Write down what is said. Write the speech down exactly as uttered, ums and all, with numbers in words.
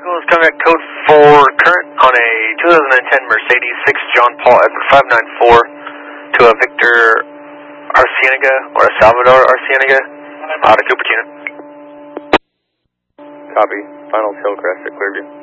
vehicle is coming at code four current on a two thousand ten Mercedes six John Paul Edward five nine four to a Victor Arcienega or a Salvador Arcienega out of Cupertino. Copy. Final tail crest at Clearview.